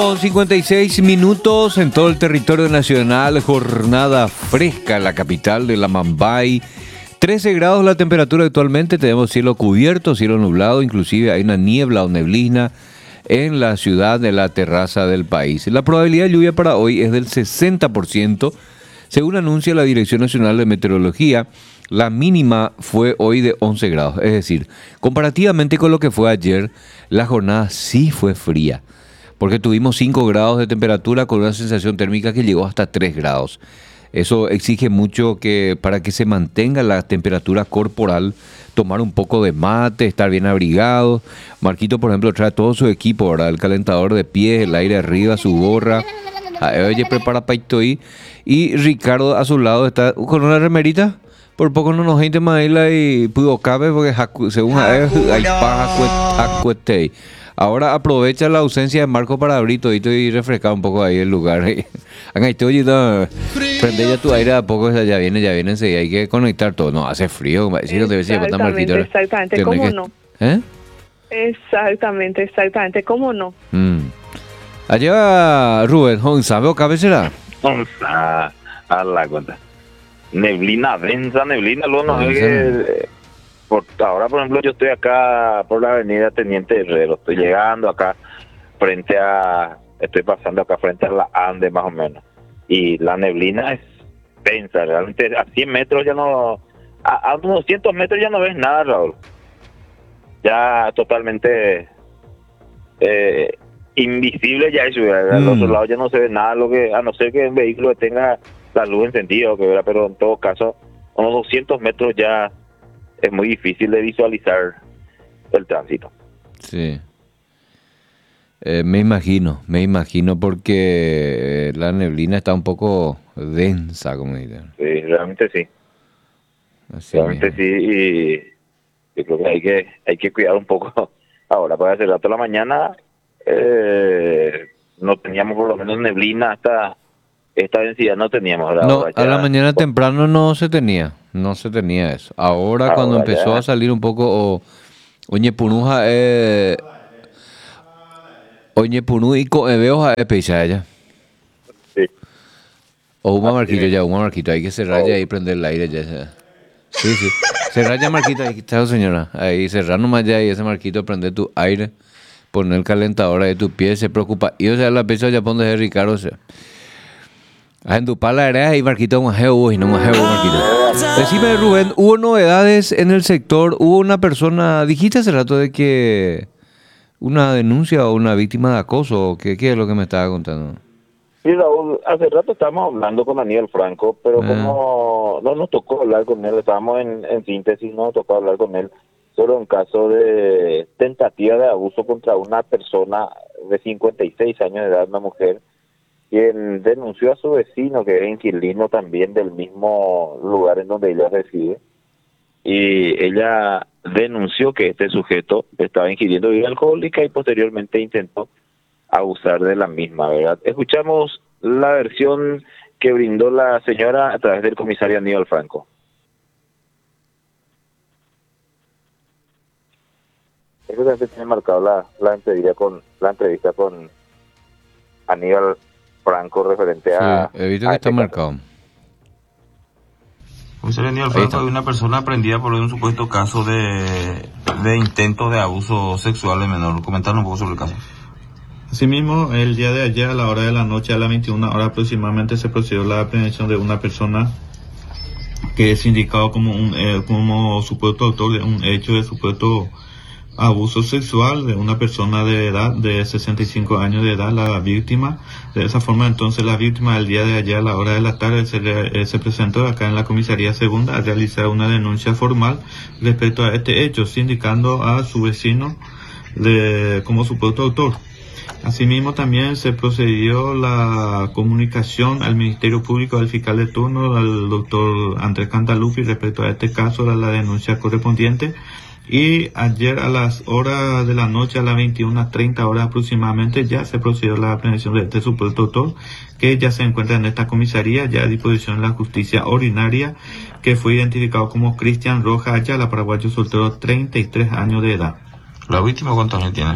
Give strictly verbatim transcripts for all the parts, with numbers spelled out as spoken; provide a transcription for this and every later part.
con cincuenta y seis minutos en todo el territorio nacional, jornada fresca en la capital de la Mambay. trece grados la temperatura actualmente, tenemos cielo cubierto, cielo nublado, inclusive hay una niebla o neblina en la ciudad de la terraza del país. La probabilidad de lluvia para hoy es del sesenta por ciento, según anuncia la Dirección Nacional de Meteorología. La mínima fue hoy de once grados, es decir, comparativamente con lo que fue ayer, la jornada sí fue fría, porque tuvimos cinco grados de temperatura con una sensación térmica que llegó hasta tres grados. Eso exige mucho que para que se mantenga la temperatura corporal, tomar un poco de mate, estar bien abrigado. Marquito, por ejemplo, trae todo su equipo, ¿verdad? El calentador de pies, el aire arriba, su gorra. Oye, prepara paitoí. Y Ricardo a su lado está con una remerita. Por poco no nos gente más y pudo cabe porque según hay paja cuetei. Ahora aprovecha la ausencia de Marco para abrir todito y refrescar un poco ahí el lugar. Prende ya tu aire a poco, ya viene, ya viene enseguida. Hay que conectar todo. No, hace frío. Exactamente, exactamente. ¿Cómo que... no? ¿Eh? Exactamente, exactamente. ¿Cómo no? Mm. Allá Rubén, ¿sabe o cabecera? Onza, a la cuenta. Neblina densa, neblina, luego no es que... Por, ahora, por ejemplo, yo estoy acá por la avenida Teniente Herrero, estoy llegando acá frente a, estoy pasando acá frente a la Ande más o menos, y la neblina es densa, realmente a cien metros ya no, a, a unos doscientos metros ya no ves nada, Raúl, ya totalmente eh, invisible ya eso, al mm. otro lado ya no se ve nada, lo que a no ser que un vehículo tenga la luz encendida, que pero en todo caso, a unos doscientos metros ya es muy difícil de visualizar el tránsito. Sí. Eh, me imagino, me imagino porque la neblina está un poco densa, como dicen. Sí, realmente sí. Así realmente mismo. Sí, y yo creo que hay que hay que cuidar un poco. Ahora, para hace rato de la mañana eh, no teníamos por lo menos neblina hasta esta densidad no teníamos. No, a la mañana temprano no se tenía, no se tenía eso. Ahora, Ahora cuando empezó ya. a salir un poco, o Oñepunuja, eh, Oñepunu y Coebeoja es peisa ella. Sí. O una marquita ya, una marquita, hay que cerrar oh. ya y prender el aire ya. Sí, sí. Cerrar ya marquita, ahí está señora, ahí cerrar nomás ya y ese marquito, prender tu aire, poner el calentador ahí de tu pie, se preocupa. Y o sea, la pecha ya pone de Ricardo, o sea. En tu pala era y Marquito un ajeo y no un ajeo Marquito. Decime Rubén, ¿hubo novedades en el sector? ¿Hubo una persona, dijiste hace rato de que una denuncia o una víctima de acoso? ¿Qué, qué es lo que me estaba contando? Sí, Raúl, hace rato estábamos hablando con Daniel Franco, pero ah. como no nos tocó hablar con él, estábamos en, en síntesis, no nos tocó hablar con él sobre un caso de tentativa de abuso contra una persona de cincuenta y seis años de edad, una mujer, quien denunció a su vecino, que es inquilino también del mismo lugar en donde ella reside, y ella denunció que este sujeto estaba ingiriendo bebida alcohólica y posteriormente intentó abusar de la misma, ¿verdad? Escuchamos la versión que brindó la señora a través del comisario Aníbal Franco. Eso también tiene marcado la, la entrevista con la entrevista con Aníbal Franco referente a... Sí, he visto que está marcado. Comisario Aníbal Franco, hay una persona aprendida por un supuesto caso de, de intento de abuso sexual de menor. Comentarnos un poco sobre el caso. Asimismo, el día de ayer, a la hora de la noche, a las veintiuna horas aproximadamente, se procedió la aprehensión de una persona que es indicado como un eh, como supuesto autor de un hecho de supuesto abuso sexual de una persona de edad de sesenta y cinco años de edad, la víctima. De esa forma, entonces, la víctima el día de ayer a la hora de la tarde se, eh, se presentó acá en la comisaría segunda a realizar una denuncia formal respecto a este hecho, indicando a su vecino de, como supuesto autor. Asimismo, también se procedió la comunicación al Ministerio Público, al fiscal de turno, al doctor Andrés Cantalupi respecto a este caso, a la denuncia correspondiente. Y ayer a las horas de la noche, a las veintiuna treinta horas aproximadamente, ya se procedió la aprehensión de este supuesto autor, que ya se encuentra en esta comisaría, ya a disposición de la justicia ordinaria, que fue identificado como Cristian Rojas Ayala, paraguayo soltero, treinta y tres años de edad. ¿La víctima cuántos años tiene?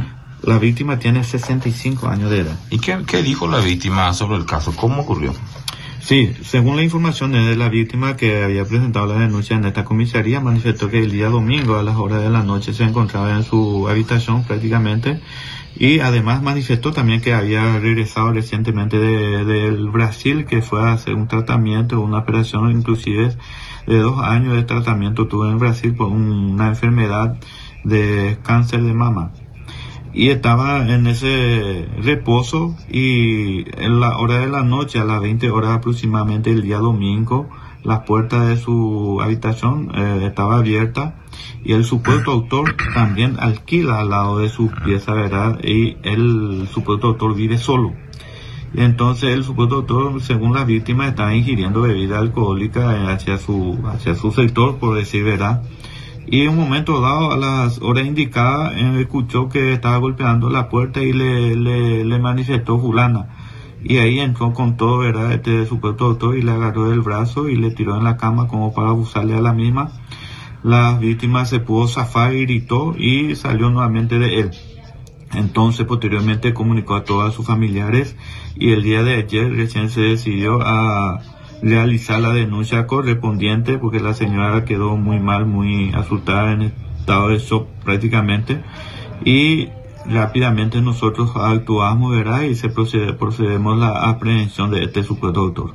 La víctima tiene sesenta y cinco años de edad. ¿Y qué, qué dijo la víctima sobre el caso? ¿Cómo ocurrió? Sí, según la información de la víctima que había presentado la denuncia en esta comisaría, manifestó que el día domingo a las horas de la noche se encontraba en su habitación prácticamente, y además manifestó también que había regresado recientemente de, del Brasil, que fue a hacer un tratamiento, una operación inclusive de dos años de tratamiento tuvo en Brasil por un, una enfermedad de cáncer de mama. Y estaba en ese reposo, y en la hora de la noche, a las veinte horas aproximadamente el día domingo, la puerta de su habitación eh, estaba abierta, y el supuesto autor también alquila al lado de su pieza, ¿verdad? Y el supuesto autor vive solo. Y entonces el supuesto autor, según la víctima, estaba ingiriendo bebida alcohólica hacia su, hacia su sector, por decir verdad. Y en un momento dado, a las horas indicadas, eh, escuchó que estaba golpeando la puerta y le, le, le manifestó fulana. Y ahí entró con todo, ¿verdad?, este supuesto autor, y le agarró del brazo y le tiró en la cama como para abusarle a la misma. La víctima se pudo zafar y gritó y salió nuevamente de él. Entonces, posteriormente comunicó a todos sus familiares, y el día de ayer recién se decidió a realizar la denuncia correspondiente, porque la señora quedó muy mal, muy asustada, en estado de shock prácticamente, y rápidamente nosotros actuamos, ¿verdad? Y se procede, procedemos a la aprehensión de este supuesto autor.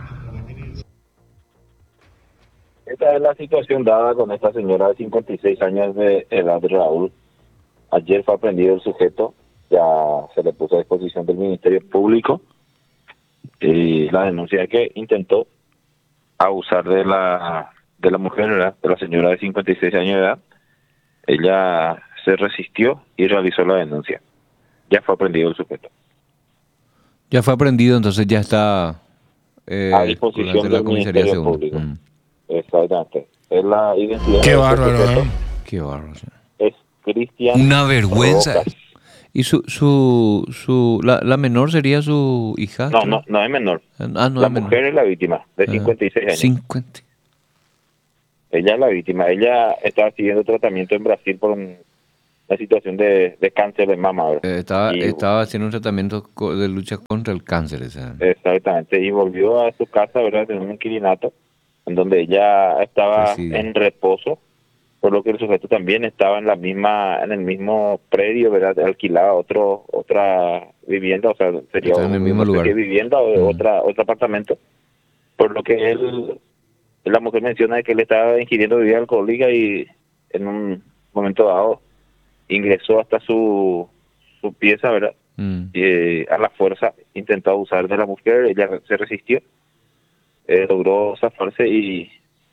Esta es la situación dada con esta señora de cincuenta y seis años de edad, Raúl. Ayer fue aprendido el sujeto, ya se le puso a disposición del Ministerio Público, y la denuncia es que intentó abusar de la de la mujer, ¿verdad?, de la señora de cincuenta y seis años de edad. Ella se resistió y realizó la denuncia. Ya fue aprendido el sujeto. Ya fue aprendido, entonces ya está eh, a disposición del Ministerio Público. Mm. Exactamente. Es la identidad. Qué bárbaro, ¿eh? Qué bárbaro. Es Cristian. Una vergüenza. Rojas. ¿Y su, su, su, la, la menor sería su hija? No, no, no es menor. Ah, no la es mujer menor. Es la víctima, de cincuenta y seis años. cincuenta. Ella es la víctima. Ella estaba siguiendo tratamiento en Brasil por un, una situación de, de cáncer de mama. Eh, estaba, y, estaba haciendo un tratamiento de lucha contra el cáncer. ¿Sabes? Exactamente. Y volvió a su casa, ¿verdad?, en un inquilinato, en donde ella estaba Reside. en reposo, por lo que el sujeto también estaba en la misma, en el mismo predio, ¿verdad?, alquilaba otro, otra vivienda, o sea, sería en el mismo lugar. vivienda o mm. otra, otro apartamento, por lo que él, la mujer menciona que él estaba ingiriendo bebida alcohólica y en un momento dado ingresó hasta su, su pieza, ¿verdad?, mm. y eh, a la fuerza intentó abusar de la mujer. Ella se resistió, eh, logró zafarse y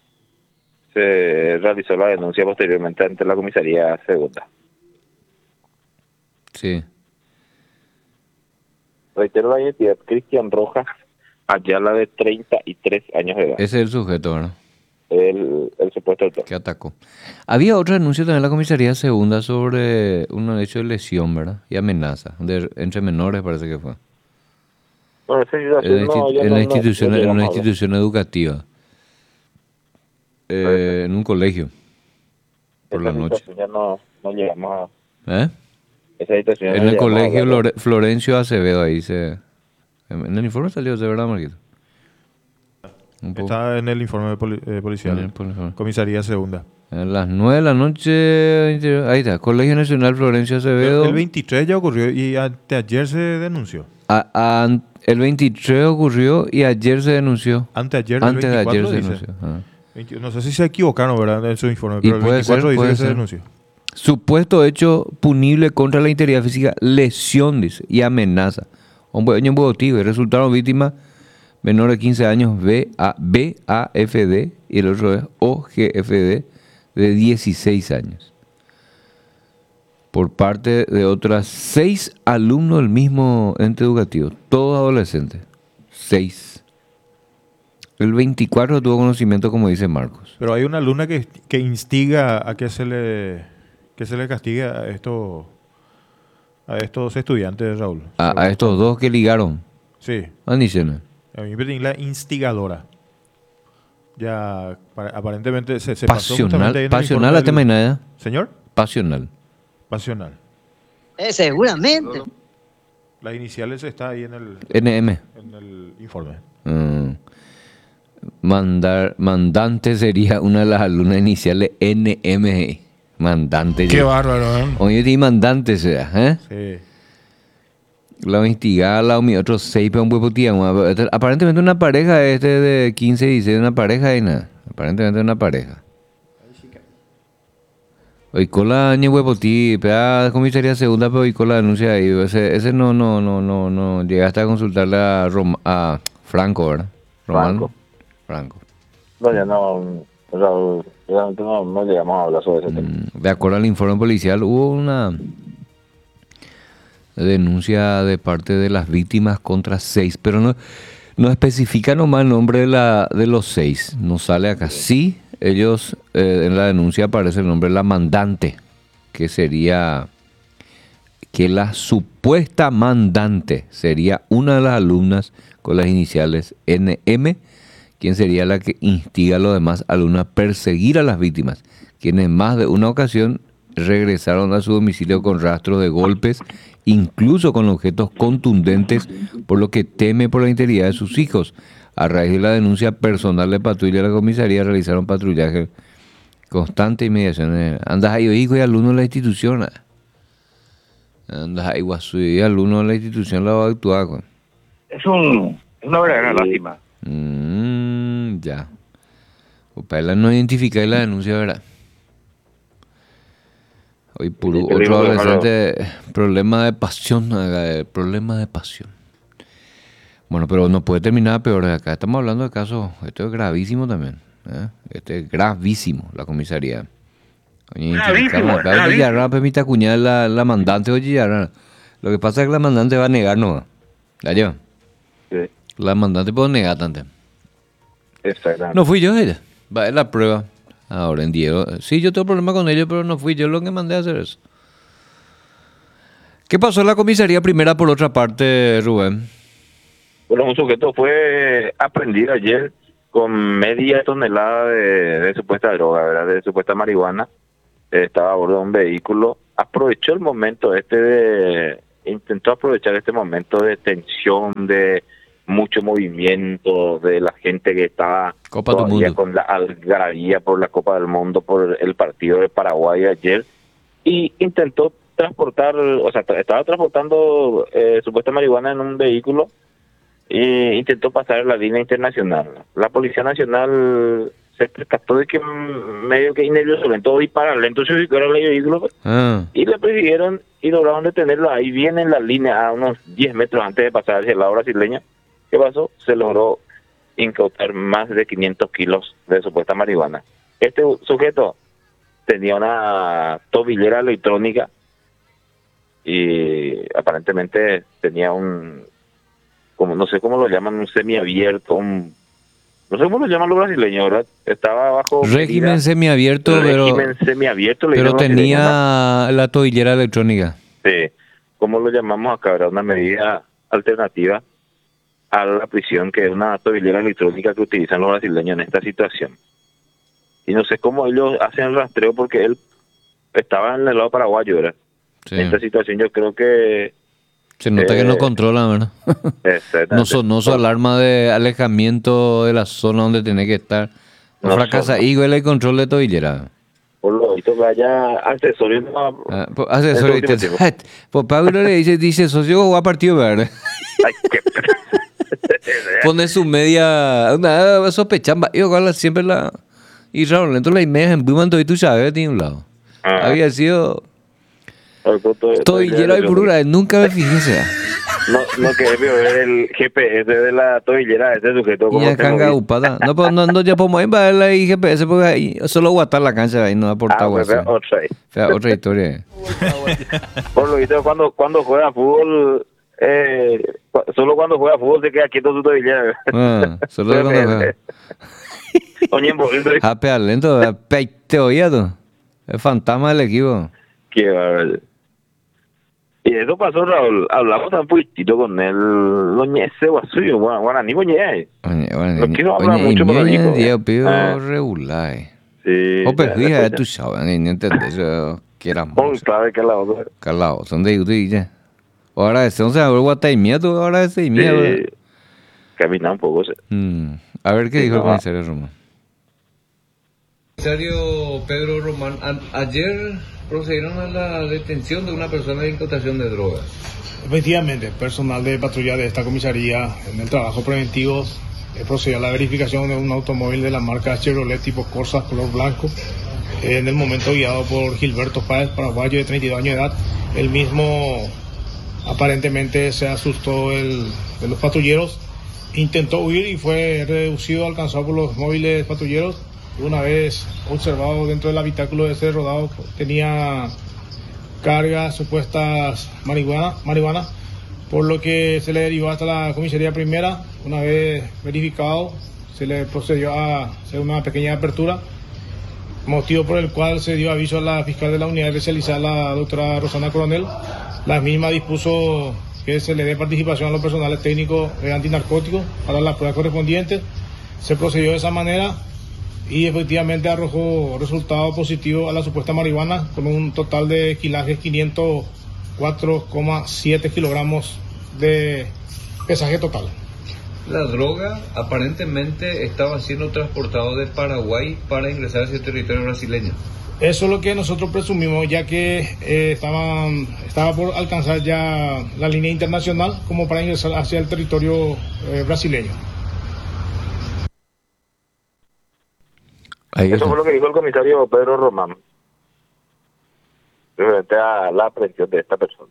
se realizó la denuncia posteriormente ante la comisaría segunda. Sí. Reitero la identidad: Cristian Rojas Ayala, de treinta y tres años de edad. Ese es el sujeto, ¿verdad? El, el supuesto autor. Que atacó. Había otra denuncia también en la comisaría segunda sobre un hecho de lesión, ¿verdad?, y amenaza de, entre menores, parece que fue. Bueno, esa situación en, no, en, no, la institución, no, no en una institución educativa. Eh, en un colegio por esa la noche. Ya no, no llegamos a... ¿Eh? Esa situación en no el colegio a Lore, Florencio Acevedo, ahí se... En el informe salió de verdad, Marquito. Está en el informe poli, eh, policial. En poli Comisaría segunda. A las nueve de la noche, ahí está, Colegio Nacional Florencio Acevedo. El veintitrés ya ocurrió y anteayer se denunció. A, a, el veintitrés ocurrió y ayer se denunció. Anteayer, Antes el de ayer se dice. denunció. Ah. No sé si se equivocaron, ¿verdad?, en su informe, pero el veinticuatro ser, dice que ser. se denunció. Supuesto hecho punible contra la integridad física, lesión, dice, y amenaza. Hombre, año y resultaron víctimas menor de quince años, B A F D, y el otro es O G F D, de dieciséis años. Por parte de otras seis alumnos del mismo ente educativo, todos adolescentes. Seis. El veinticuatro tuvo conocimiento, como dice Marcos. Pero hay una alumna que, que instiga a que se le que se le castigue a estos a estos estudiantes, Raúl. A, a estos dos que ligaron. Sí. Andíceme. A mí me parece la instigadora. Ya aparentemente se, se pasional, pasó justamente pasional la tema y nada. ¿Señor? Pasional. Pasional. Eh, seguramente. Las iniciales está ahí en el, N M. en el informe. Mm. Mandar, mandante sería una de las alumnas iniciales N M. Mandante. Qué bárbaro, ¿eh? Oye, di mandante sea, ¿eh? Sí. La investigada, la mi otro seis, pero un huevo tía. Aparentemente una pareja este de quince y dieciséis, una pareja y nada. Aparentemente una pareja. Hoy con la año huevo tía, peda comisaría segunda, pero hoy con la denuncia ahí. Ese, ese no, no, no, no, no. Llegaste a consultarle a, Rom, a Franco, ¿verdad? Román. Franco. Franco. No, ya no, Raúl, realmente no, no llegamos a hablar sobre ese tema. De acuerdo al informe policial, hubo una denuncia de parte de las víctimas contra seis, pero no, no especifica nomás el nombre de, la, de los seis. No sale acá. Sí, ellos, eh, en la denuncia aparece el nombre de la mandante, que sería, que la supuesta mandante sería una de las alumnas con las iniciales N M, quien sería la que instiga a los demás alumnos a perseguir a las víctimas, quienes en más de una ocasión regresaron a su domicilio con rastros de golpes, incluso con objetos contundentes, por lo que teme por la integridad de sus hijos. A raíz de la denuncia personal de patrulla de la comisaría, realizaron patrullaje constante y mediaciones. Andas ahí, hijo y alumno de la institución. Andas ahí, guasu y alumno de la institución la va a actuar. Con. Es un, una verdadera lástima. Mm, ya. Para no identificar la denuncia, ¿verdad? Hoy puro, Sí, otro digo, adolescente, problema de pasión, eh, problema de pasión. Bueno, pero no puede terminar peor de acá. Estamos hablando de casos, esto es gravísimo también. ¿eh? Este es gravísimo, la comisaría. Oye, Gravísimo, acá, gravísimo. oye, Yarra, permite acuñar la, la mandante, oye, Yarra. Lo que pasa es que la mandante va a negar, ¿no? ¿La lleva? Sí, La mandante puede negar tanto. exactamente. No fui yo ella. Va a la prueba. Ahora en Diego. Sí, yo tengo problema con ellos, pero no fui yo lo que mandé a hacer eso. ¿Qué pasó en la comisaría primera por otra parte, Rubén? Bueno, un sujeto fue aprendido ayer con media tonelada de, de supuesta droga, ¿verdad? De supuesta marihuana. Eh, estaba a bordo de un vehículo. Aprovechó el momento este de... Intentó aprovechar este momento de tensión, de mucho movimiento, de la gente que estaba Copa del todavía Mundo. con la algarabía por la Copa del Mundo, por el partido de Paraguay ayer. Y intentó transportar, o sea, tra- estaba transportando eh, supuesta marihuana en un vehículo e intentó pasar la línea internacional. La Policía Nacional se percató de que mm, medio que nervioso, lento y para lento se ubicó el vehículo Ah, y le persiguieron y lograron detenerlo. Ahí viene en la línea a unos diez metros antes de pasar hacia el lado brasileña. ¿Qué pasó? Se logró incautar más de quinientos kilos de supuesta marihuana. Este sujeto tenía una tobillera electrónica y aparentemente tenía un, como no sé cómo lo llaman, un semiabierto, un, no sé cómo lo llaman los brasileños, ¿verdad? Estaba bajo régimen medida- semiabierto, pero, régimen semiabierto, le pero llaman los brasileños, ¿no? tenía la tobillera electrónica. Sí, ¿cómo lo llamamos acá? ¿Verdad? Una medida alternativa a la prisión, que es una tobillera electrónica que utilizan los brasileños en esta situación. Y no sé cómo ellos hacen el rastreo, porque él estaba en el lado paraguayo, ¿verdad? Sí. En esta situación yo creo que... Se nota que no eh, controla, ¿verdad? exactamente. No sonó su alarma de alejamiento de la zona donde tiene que estar. No No fracasa sonó. igual el control de tobillera. Por lo visto vaya accesorios. No, Ah, pues, asesor, Este último te- pues Pablo le dice, dice, socio, juega partido verde. ay, qué... Pone su media, una sospechamba. Yo igual siempre la... Y Raúl, entonces la imagen en Buman y tú sabes, tiene un lado. Ah. Había sido Todo- todo- tobillera y purura, nunca me fijé, sea. No, no que es ver el G P S de la tobillera de ese sujeto. Y como ya que no canga vi. upada. No, pues no, no, ya podemos ir para la G P S porque ahí solo guatar la cancha ahí no aporta Ah, pues, guasa. otra, ahí. O sea, otra historia. Por lo visto, cuando, cuando juega fútbol, eh, cu- solo cuando juega fútbol se queda quieto su tobillera. Ah, solo cuando juega. Oye, envolviendo ahí. Jape al lento, peite oído. El fantasma del equipo. Qué bárbaro. Y eso pasó, Raúl. Hablamos tan poquitito con él. Lo ñese, guasuyo, guaraní, ñe. Oye, bueno, No quiero hablar oye, mucho, pero ñe, digo, Dios, pido Ah. regular. Sí. O pues, ya, fija, después tú sabes, ni entendés eso. Que era Muy clave que la otra. Calado, son de YouTube ya. Ahora es, entonces, a ver, guata y miedo, ahora es y miedo. Sí, camina un poco. Sí. Mm. A ver qué Sí, dijo el no. comisario Román. Comisario Pedro Román, a- ayer procedieron a la detención de una persona de incautación de drogas. Efectivamente, personal de patrulla de esta comisaría en el trabajo preventivo eh, procedió a la verificación de un automóvil de la marca Chevrolet tipo Corsa color blanco. Eh, en el momento guiado por Gilberto Páez, paraguayo de treinta y dos años de edad. El mismo aparentemente se asustó el, de los patrulleros, intentó huir y fue reducido, alcanzado por los móviles patrulleros. Una vez observado dentro del habitáculo de ese rodado, tenía cargas supuestas marihuana, marihuana, por lo que se le derivó hasta la comisaría primera. Una vez verificado, se le procedió a hacer una pequeña apertura, motivo por el cual se dio aviso a la fiscal de la unidad especializada, la doctora Rosana Coronel. La misma dispuso que se le dé participación a los personales técnicos eh, antinarcóticos para las pruebas correspondientes. Se procedió de esa manera y efectivamente arrojó resultado positivo a la supuesta marihuana, con un total de kilajes quinientos cuatro coma siete kilogramos de pesaje total. La droga aparentemente estaba siendo transportada de Paraguay para ingresar hacia el territorio brasileño. Eso es lo que nosotros presumimos, ya que eh, estaban, estaba por alcanzar ya la línea internacional como para ingresar hacia el territorio eh, brasileño. Ahí Eso está. fue lo que dijo el comisario Pedro Román referente a la aprehensión de esta persona.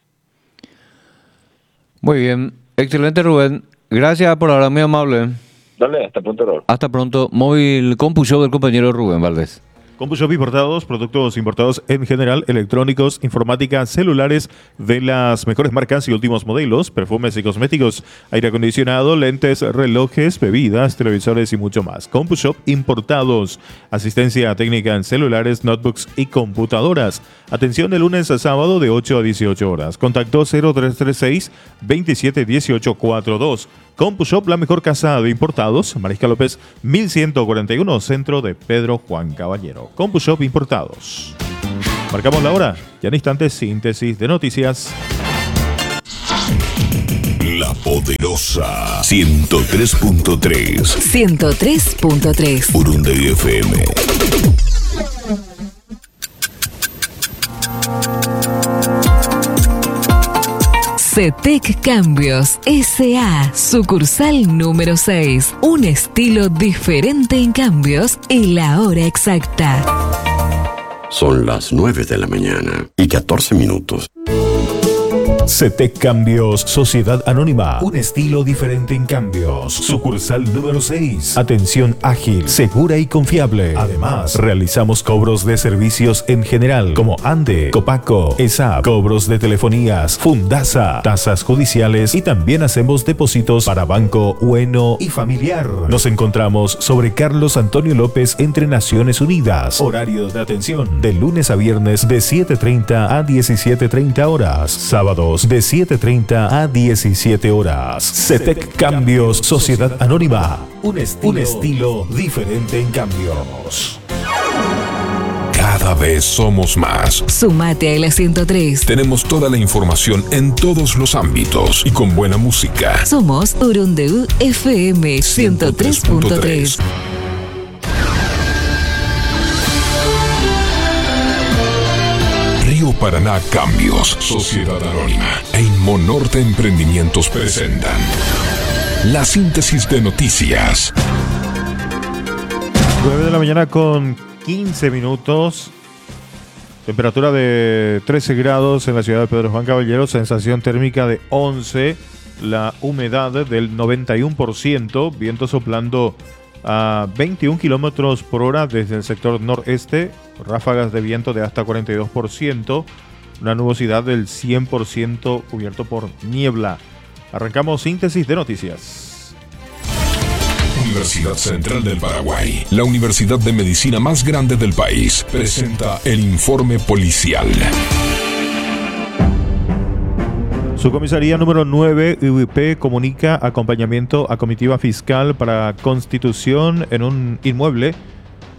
Muy bien, excelente Rubén. Gracias por ahora, muy amable. Dale, hasta punto error. Hasta pronto. Móvil Compu Show del compañero Rubén Valdés. CompuShop Importados, productos importados en general, electrónicos, informática, celulares de las mejores marcas y últimos modelos, perfumes y cosméticos, aire acondicionado, lentes, relojes, bebidas, televisores y mucho más. CompuShop Importados, asistencia técnica en celulares, notebooks y computadoras. Atención de lunes a sábado de ocho a dieciocho horas. Contacto cero tres tres seis, veintisiete dieciocho cuarenta y dos. CompuShop, la mejor casa de importados, Mariscal López, mil ciento cuarenta y uno, centro de Pedro Juan Caballero. CompuShop Importados. Marcamos la hora, ya en instantes, síntesis de noticias. La Poderosa ciento tres punto tres. ciento tres punto tres. Urunday F M. CETEC Cambios S A, sucursal número seis. Un estilo diferente en cambios y la hora exacta. Son las nueve de la mañana y catorce minutos. CETEC Cambios, Sociedad Anónima. Un estilo diferente en cambios. Sucursal número seis. Atención ágil, segura y confiable. Además, realizamos cobros de servicios en general, como ANDE, Copaco, E S A P, cobros de telefonías, Fundasa, tasas judiciales y también hacemos depósitos para banco, bueno y familiar. Nos encontramos sobre Carlos Antonio López entre Naciones Unidas. Horarios de atención de lunes a viernes de siete treinta a diecisiete treinta horas. Sábados de siete treinta a diecisiete horas. CETEC Cambios, Sociedad Anónima. Un estilo, un estilo diferente en cambios. Cada vez somos más. Sumate a la ciento tres. Tenemos toda la información en todos los ámbitos y con buena música. Somos Urunday F M ciento tres punto tres. Río Paraná Cambios, Sociedad Anónima e Inmonorte Emprendimientos presentan la síntesis de noticias. nueve de la mañana con quince minutos. Temperatura de trece grados en la ciudad de Pedro Juan Caballero. Sensación térmica de once. La humedad del noventa y uno por ciento. Viento soplando a veintiún kilómetros por hora desde el sector noreste. Ráfagas de viento de hasta cuarenta y dos por ciento. Una nubosidad del cien por ciento cubierto por niebla. Arrancamos síntesis de noticias. Universidad Central del Paraguay, la universidad de medicina más grande del país, presenta el informe policial. Su comisaría número nueve, U I P, comunica acompañamiento a comitiva fiscal para constitución en un inmueble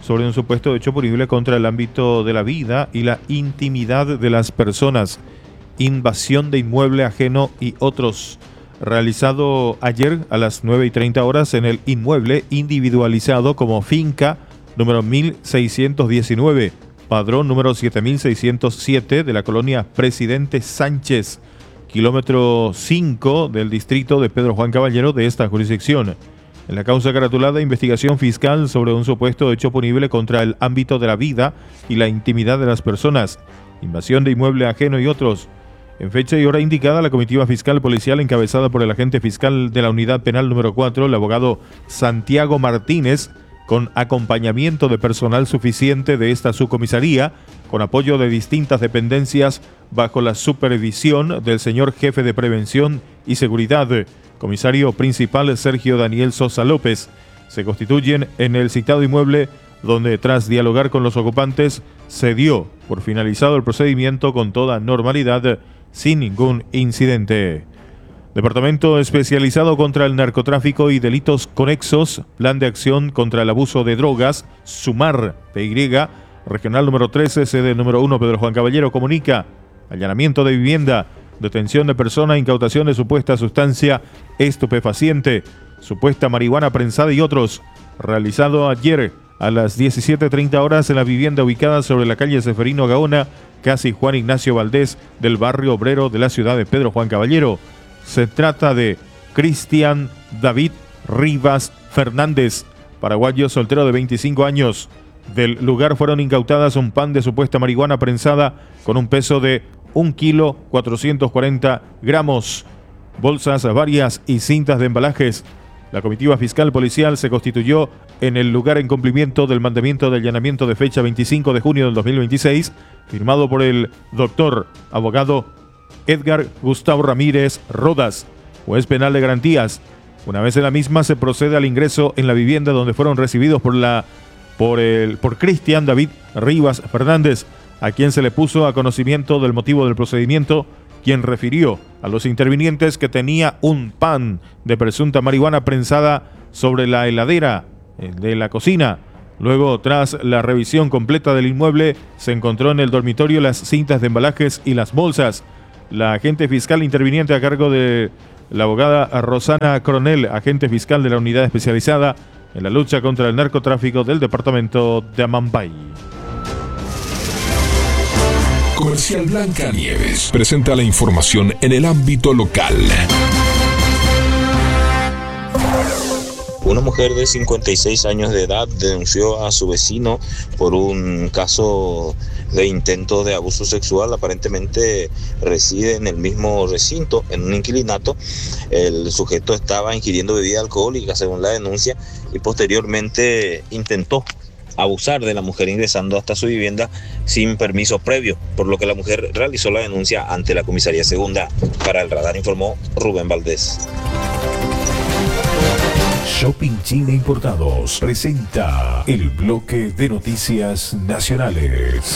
sobre un supuesto hecho punible contra el ámbito de la vida y la intimidad de las personas, invasión de inmueble ajeno y otros, realizado ayer a las nueve y treinta horas en el inmueble individualizado como finca número mil seiscientos diecinueve, padrón número siete mil seiscientos siete de la colonia Presidente Sánchez, kilómetro cinco del distrito de Pedro Juan Caballero de esta jurisdicción. En la causa caratulada, investigación fiscal sobre un supuesto hecho punible contra el ámbito de la vida y la intimidad de las personas, invasión de inmueble ajeno y otros. En fecha y hora indicada, la comitiva fiscal policial encabezada por el agente fiscal de la unidad penal número cuatro, el abogado Santiago Martínez, con acompañamiento de personal suficiente de esta subcomisaría, con apoyo de distintas dependencias bajo la supervisión del señor jefe de Prevención y Seguridad, comisario principal Sergio Daniel Sosa López, se constituyen en el citado inmueble, donde tras dialogar con los ocupantes se dio por finalizado el procedimiento con toda normalidad, sin ningún incidente. Departamento especializado contra el narcotráfico y delitos conexos, plan de acción contra el abuso de drogas, SUMAR, P Y, regional número trece, sede número uno, Pedro Juan Caballero, comunica allanamiento de vivienda, detención de persona, incautación de supuesta sustancia estupefaciente, supuesta marihuana prensada y otros, realizado ayer a las diecisiete treinta horas en la vivienda ubicada sobre la calle Seferino Gaona, casi Juan Ignacio Valdés, del barrio obrero de la ciudad de Pedro Juan Caballero. Se trata de Cristian David Rivas Fernández, paraguayo soltero de veinticinco años. Del lugar fueron incautadas un pan de supuesta marihuana prensada con un peso de un kilo cuatrocientos cuarenta gramos, bolsas varias y cintas de embalajes. La comitiva fiscal policial se constituyó en el lugar en cumplimiento del mandamiento de allanamiento de fecha veinticinco de junio del dos mil veintiséis, firmado por el doctor abogado Edgar Gustavo Ramírez Rodas, juez penal de garantías. Una vez en la misma se procede al ingreso en la vivienda donde fueron recibidos por la por el por Cristian David Rivas Fernández, a quien se le puso a conocimiento del motivo del procedimiento, quien refirió a los intervinientes que tenía un pan de presunta marihuana prensada sobre la heladera de la cocina. Luego, tras la revisión completa del inmueble, se encontró en el dormitorio las cintas de embalajes y las bolsas. La agente fiscal interviniente a cargo de la abogada Rosana Coronel, agente fiscal de la unidad especializada en la lucha contra el narcotráfico del departamento de Amambay. Comercial Blanca Nieves presenta la información en el ámbito local. Una mujer de cincuenta y seis años de edad denunció a su vecino por un caso de intento de abuso sexual. Aparentemente reside en el mismo recinto, en un inquilinato. El sujeto estaba ingiriendo bebida alcohólica, según la denuncia, y posteriormente intentó abusar de la mujer ingresando hasta su vivienda sin permiso previo, por lo que la mujer realizó la denuncia ante la comisaría segunda. Para el Radar informó Rubén Valdés. Shopping China Importados presenta el bloque de noticias nacionales.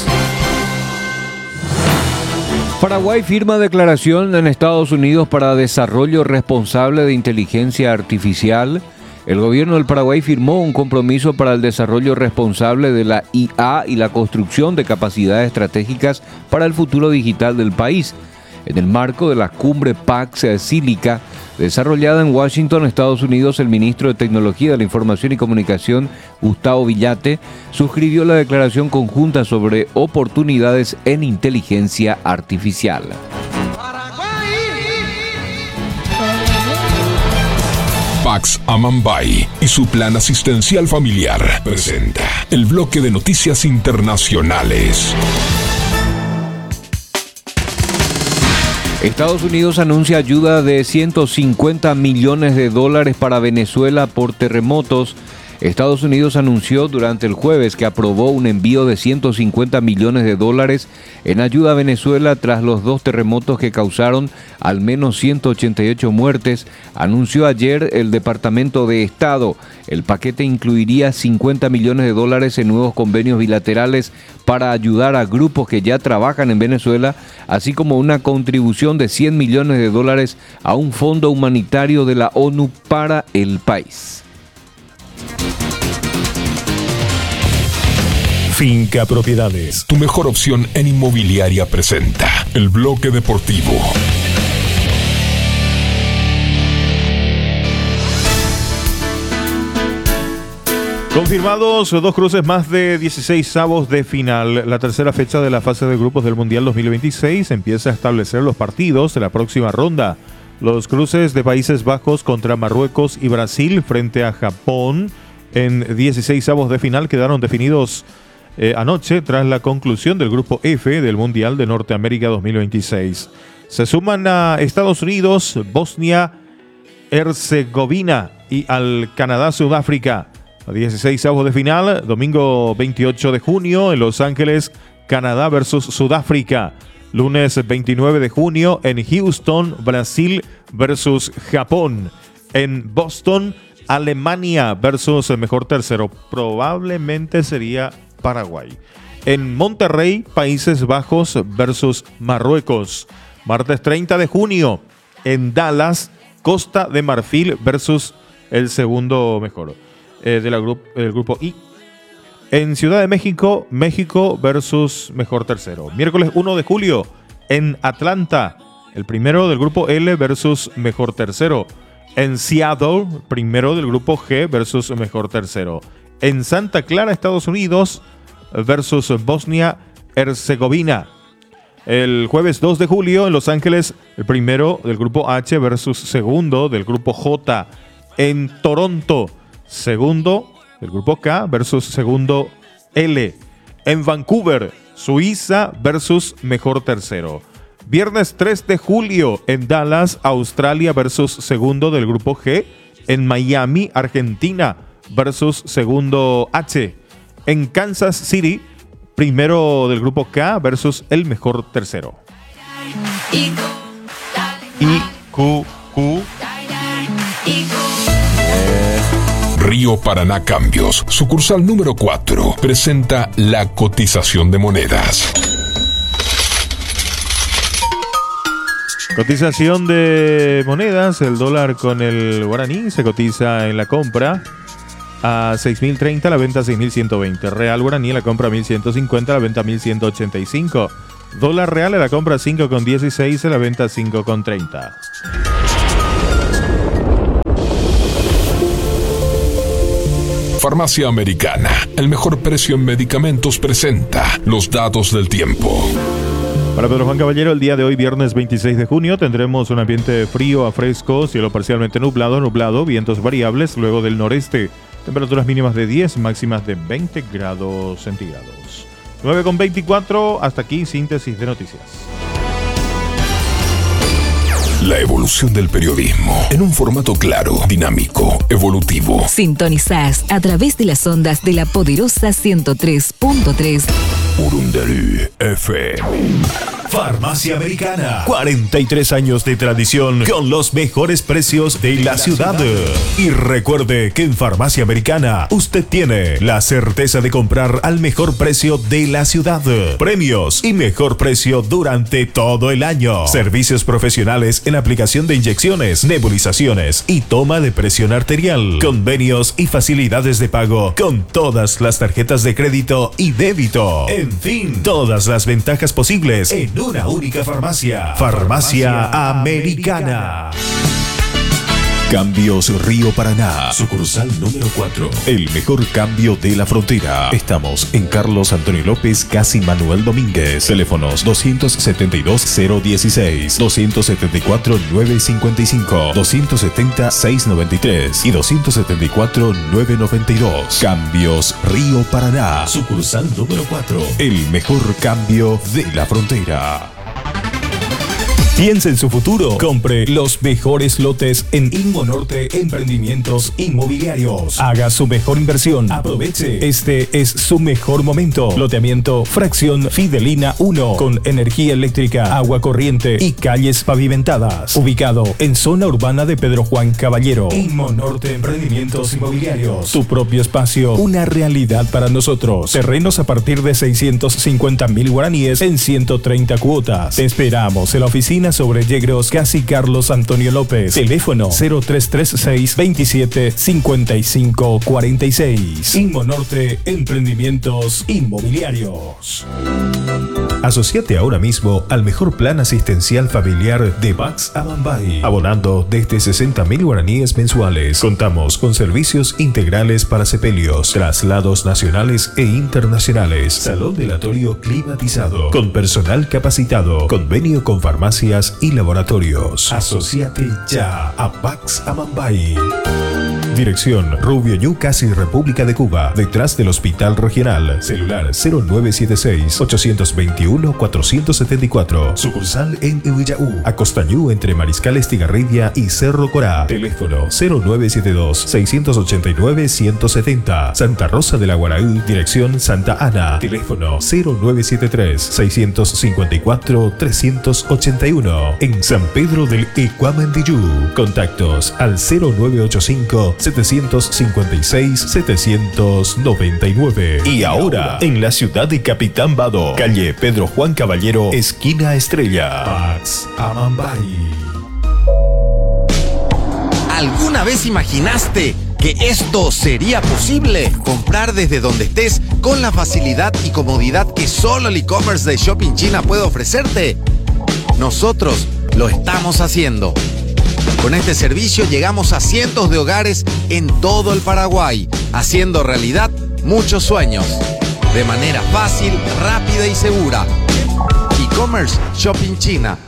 Paraguay firma declaración en Estados Unidos para desarrollo responsable de inteligencia artificial. El gobierno del Paraguay firmó un compromiso para el desarrollo responsable de la I A y la construcción de capacidades estratégicas para el futuro digital del país, en el marco de la cumbre Pax Sílica desarrollada en Washington, Estados Unidos. El ministro de Tecnología de la Información y Comunicación, Gustavo Villate, suscribió la declaración conjunta sobre oportunidades en inteligencia artificial. Pax Amambay y su plan asistencial familiar presenta el bloque de noticias internacionales. Estados Unidos anuncia ayuda de ciento cincuenta millones de dólares para Venezuela por terremotos. Estados Unidos anunció durante el jueves que aprobó un envío de ciento cincuenta millones de dólares en ayuda a Venezuela tras los dos terremotos que causaron al menos ciento ochenta y ocho muertes, anunció ayer el Departamento de Estado. El paquete incluiría cincuenta millones de dólares en nuevos convenios bilaterales para ayudar a grupos que ya trabajan en Venezuela, así como una contribución de cien millones de dólares a un fondo humanitario de la ONU para el país. Finca Propiedades. Tu mejor opción en inmobiliaria presenta el bloque deportivo. Confirmados dos cruces más de dieciséis avos de final. La tercera fecha de la fase de grupos del Mundial dos mil veintiséis empieza a establecer los partidos de la próxima ronda. Los cruces de Países Bajos contra Marruecos y Brasil frente a Japón en dieciséis avos de final quedaron definidos eh, anoche tras la conclusión del grupo F del Mundial de Norteamérica dos mil veintiséis. Se suman a Estados Unidos, Bosnia, Herzegovina y al Canadá-Sudáfrica. A dieciséis avos de final, domingo veintiocho de junio en Los Ángeles, Canadá versus Sudáfrica. Lunes veintinueve de junio en Houston, Brasil versus Japón. En Boston, Alemania versus el mejor tercero. Probablemente sería Paraguay. En Monterrey, Países Bajos versus Marruecos. Martes treinta de junio en Dallas, Costa de Marfil versus el segundo mejor. Eh, del grupo, el grupo I. En Ciudad de México, México versus mejor tercero. Miércoles uno de julio en Atlanta, el primero del grupo L versus mejor tercero. En Seattle, primero del grupo G versus mejor tercero. En Santa Clara, Estados Unidos versus Bosnia-Herzegovina. El jueves dos de julio en Los Ángeles, el primero del grupo H versus segundo del grupo J. En Toronto, segundo del grupo K versus segundo L. En Vancouver, Suiza versus mejor tercero. Viernes tres de julio en Dallas, Australia versus segundo del grupo G. En Miami, Argentina versus segundo H. En Kansas City, primero del grupo K versus el mejor tercero. I, Q, Q. Río Paraná Cambios, sucursal número cuatro, presenta la cotización de monedas. Cotización de monedas. El dólar con el guaraní se cotiza en la compra a seis mil treinta, la venta a seis mil ciento veinte. Real guaraní en la compra a mil ciento cincuenta, la venta a mil ciento ochenta y cinco. Dólar real en la compra a cinco con dieciséis, en la venta a cinco con treinta. Farmacia Americana, el mejor precio en medicamentos, presenta los datos del tiempo. Para Pedro Juan Caballero, el día de hoy, viernes veintiséis de junio, tendremos un ambiente frío a fresco, cielo parcialmente nublado, nublado, vientos variables, luego del noreste, temperaturas mínimas de diez, máximas de veinte grados centígrados. nueve con veinticuatro, hasta aquí síntesis de noticias. La evolución del periodismo en un formato claro, dinámico, evolutivo. Sintonizás a través de las ondas de la poderosa ciento tres punto tres. Urundarú F M. Farmacia Americana. cuarenta y tres años de tradición con los mejores precios de la ciudad. Y recuerde que en Farmacia Americana usted tiene la certeza de comprar al mejor precio de la ciudad. Premios y mejor precio durante todo el año. Servicios profesionales en aplicación de inyecciones, nebulizaciones y toma de presión arterial. Convenios y facilidades de pago con todas las tarjetas de crédito y débito. En fin, todas las ventajas posibles en una única farmacia. Farmacia Americana. Cambios Río Paraná, sucursal número cuatro. El mejor cambio de la frontera. Estamos en Carlos Antonio López, casi Manuel Domínguez. Teléfonos doscientos setenta y dos cero dieciséis, doscientos setenta y cuatro nueve cincuenta y cinco, doscientos setenta seiscientos noventa y tres y doscientos setenta y cuatro nueve noventa y dos. Cambios Río Paraná, sucursal número cuatro. El mejor cambio de la frontera. Piense en su futuro. Compre los mejores lotes en Inmonorte Emprendimientos Inmobiliarios. Haga su mejor inversión. Aproveche. Este es su mejor momento. Loteamiento Fracción Fidelina uno con energía eléctrica, agua corriente y calles pavimentadas. Ubicado en zona urbana de Pedro Juan Caballero. Inmonorte Emprendimientos Inmobiliarios. Tu propio espacio. Una realidad para nosotros. Terrenos a partir de seiscientos cincuenta mil guaraníes en ciento treinta cuotas. Te esperamos en la oficina esquina sobre Yegros, casi Carlos Antonio López. Teléfono cero tres tres seis, veintisiete, cincuenta y cinco cuarenta y seis. Inmonorte Emprendimientos Inmobiliarios. Asociate ahora mismo al mejor plan asistencial familiar de Pax Amambay, abonando desde sesenta mil guaraníes mensuales. Contamos con servicios integrales para sepelios, traslados nacionales e internacionales, salón velatorio climatizado, con personal capacitado, convenio con farmacias y laboratorios. Asociate ya a Pax Amambay. Dirección Rubio Ñu, casi República de Cuba, detrás del Hospital Regional. Celular cero nueve siete seis, ocho dos uno, cuatro siete cuatro. Sucursal en Ehuillaú, Acostañú, entre Mariscal Estigarribia y Cerro Corá. Teléfono cero nueve siete dos, seis ocho nueve, uno siete cero. Santa Rosa de la Guaraú, dirección Santa Ana. Teléfono cero nueve siete tres, seis cinco cuatro, tres ocho uno. En San Pedro del Ecuamendillú, contactos al cero nueve ocho cinco, siete cinco seis, siete nueve nueve. Y ahora, en la ciudad de Capitán Bado, calle Pedro Juan Caballero, esquina Estrella. Pax Amambay. ¿Alguna vez imaginaste que esto sería posible? Comprar desde donde estés con la facilidad y comodidad que solo el e-commerce de Shopping China puede ofrecerte. Nosotros lo estamos haciendo. Con este servicio llegamos a cientos de hogares en todo el Paraguay, haciendo realidad muchos sueños. De manera fácil, rápida y segura. E-commerce Shopping China.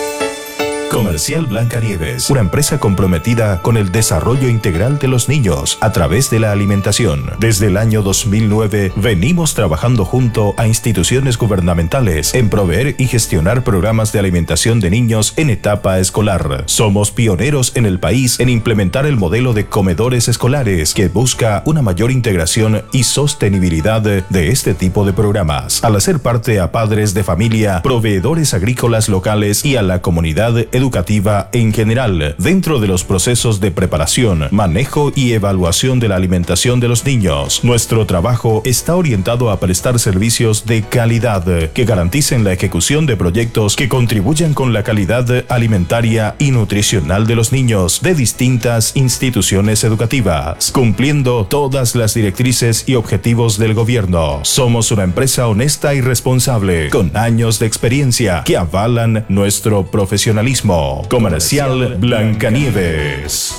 Comercial Blancanieves, una empresa comprometida con el desarrollo integral de los niños a través de la alimentación. Desde el año dos mil nueve venimos trabajando junto a instituciones gubernamentales en proveer y gestionar programas de alimentación de niños en etapa escolar. Somos pioneros en el país en implementar el modelo de comedores escolares que busca una mayor integración y sostenibilidad de este tipo de programas, al hacer parte a padres de familia, proveedores agrícolas locales y a la comunidad educativa educativa en general, dentro de los procesos de preparación, manejo y evaluación de la alimentación de los niños. Nuestro trabajo está orientado a prestar servicios de calidad que garanticen la ejecución de proyectos que contribuyan con la calidad alimentaria y nutricional de los niños de distintas instituciones educativas, cumpliendo todas las directrices y objetivos del gobierno. Somos una empresa honesta y responsable, con años de experiencia que avalan nuestro profesionalismo. Comercial Blancanieves.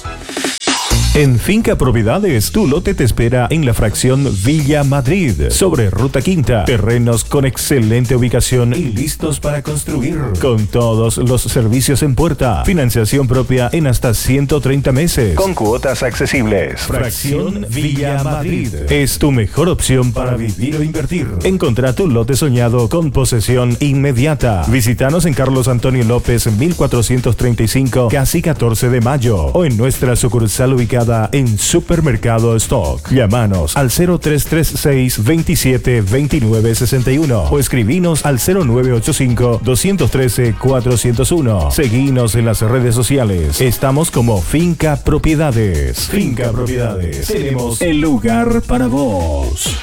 En Finca Propiedades, tu lote te espera en la fracción Villa Madrid, sobre Ruta Quinta. Terrenos con excelente ubicación y listos para construir, con todos los servicios en puerta. Financiación propia en hasta ciento treinta meses, con cuotas accesibles. Fracción Villa Madrid es tu mejor opción para vivir o invertir. Encontrá tu lote soñado con posesión inmediata. Visítanos en Carlos Antonio López, mil cuatrocientos treinta y cinco, casi catorce de mayo, o en nuestra sucursal ubicada en Supermercado Stock. Llámanos al cero tres tres seis, veintisiete, veintinueve sesenta y uno o escribinos al cero nueve ocho cinco, dos uno tres, cuatro cero uno. Seguinos en las redes sociales. Estamos como Finca Propiedades. Finca Propiedades. Tenemos el lugar para vos.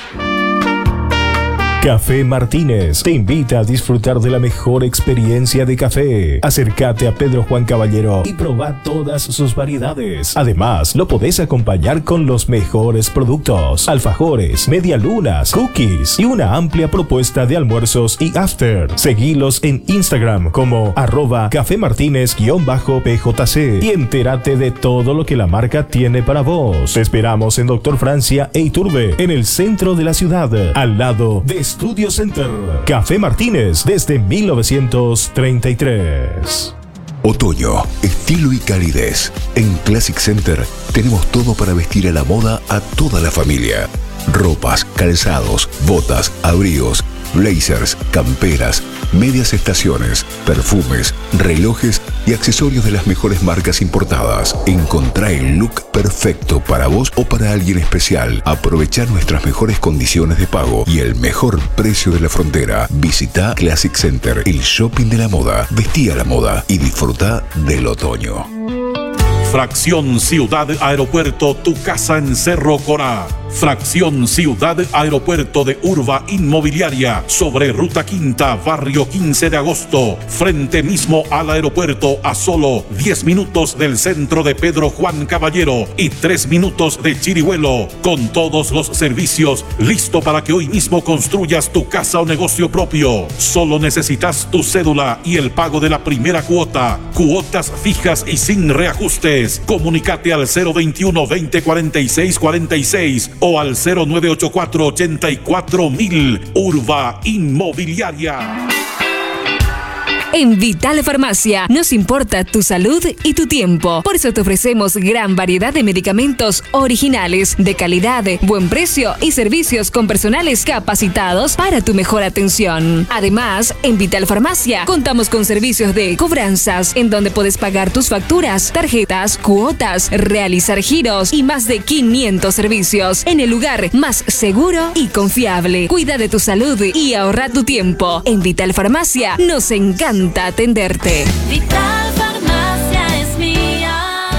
Café Martínez te invita a disfrutar de la mejor experiencia de café. Acércate a Pedro Juan Caballero y probá todas sus variedades. Además, lo podés acompañar con los mejores productos: alfajores, medialunas, cookies y una amplia propuesta de almuerzos y after. Seguilos en Instagram como arroba Café Martínez-P J C y entérate de todo lo que la marca tiene para vos. Te esperamos en Doctor Francia e Iturbe, en el centro de la ciudad, al lado de Studio Center. Café Martínez desde mil novecientos treinta y tres. Otoño, estilo y calidez. En Classic Center tenemos todo para vestir a la moda a toda la familia. Ropas, calzados, botas, abrigos, blazers, camperas, medias estaciones, perfumes, relojes y accesorios de las mejores marcas importadas. Encontrá el look perfecto para vos o para alguien especial. Aprovechá nuestras mejores condiciones de pago y el mejor precio de la frontera. Visita Classic Center, el shopping de la moda. Vestí a la moda y disfruta del otoño. Fracción Ciudad Aeropuerto, tu casa en Cerro Corá. Fracción Ciudad Aeropuerto de Urba Inmobiliaria, sobre Ruta Quinta, barrio quince de agosto, frente mismo al aeropuerto, a solo diez minutos del centro de Pedro Juan Caballero y tres minutos de Chirihuelo, con todos los servicios, listo para que hoy mismo construyas tu casa o negocio propio. Solo necesitas tu cédula y el pago de la primera cuota, cuotas fijas y sin reajustes. Comunícate al cero veintiuno, veinte, cuarenta y seis, cuarenta y seis o al cero nueve ochenta y cuatro, ochenta y cuatro mil. Urba Inmobiliaria. En Vital Farmacia nos importa tu salud y tu tiempo. Por eso te ofrecemos gran variedad de medicamentos originales, de calidad, buen precio y servicios con personales capacitados para tu mejor atención. Además, en Vital Farmacia contamos con servicios de cobranzas, en donde puedes pagar tus facturas, tarjetas, cuotas, realizar giros y más de quinientos servicios en el lugar más seguro y confiable. Cuida de tu salud y ahorra tu tiempo. En Vital Farmacia nos encanta atenderte. Vital Farmacia es mía.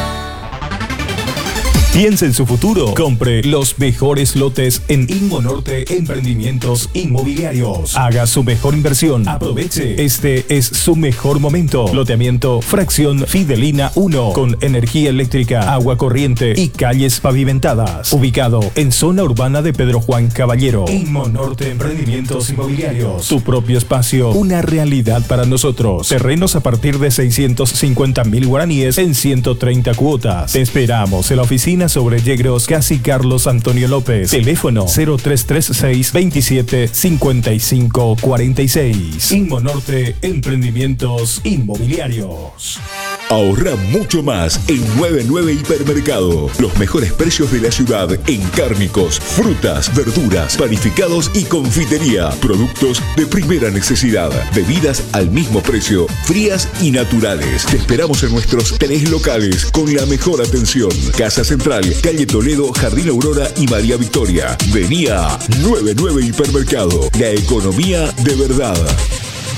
Piensa en su futuro. Compre los mejores lotes en Inmonorte Emprendimientos Inmobiliarios. Haga su mejor inversión. Aproveche. Este es su mejor momento. Loteamiento Fracción Fidelina uno, con energía eléctrica, agua corriente y calles pavimentadas. Ubicado en zona urbana de Pedro Juan Caballero. Inmonorte Emprendimientos Inmobiliarios. Tu propio espacio, una realidad para nosotros. Terrenos a partir de seiscientos cincuenta mil guaraníes en ciento treinta cuotas. Te esperamos en la oficina sobre Yegros, casi Carlos Antonio López. Teléfono cero tres tres seis, veintisiete, cincuenta y cinco, cuarenta y seis. Inmonorte Emprendimientos Inmobiliarios. Ahorra mucho más en noventa y nueve Hipermercado. Los mejores precios de la ciudad en cárnicos, frutas, verduras, panificados y confitería. Productos de primera necesidad. Bebidas al mismo precio, frías y naturales. Te esperamos en nuestros tres locales con la mejor atención. Casa Central, calle Toledo, Jardín Aurora y María Victoria. Vení a noventa y nueve Hipermercado. La economía de verdad.